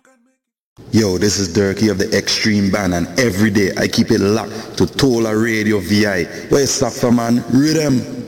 Yo, this is Durkee of the Extreme Band, and every day I keep it locked to Tola Radio VI. Where you stop for, man? Rhythm.